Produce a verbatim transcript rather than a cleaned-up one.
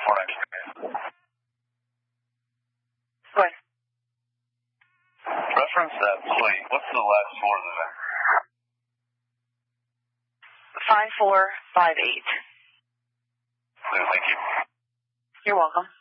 four ninety-nine. Go ahead. Reference that plate. What's the last four of that? Five four five eight. Clear, thank you. You're welcome.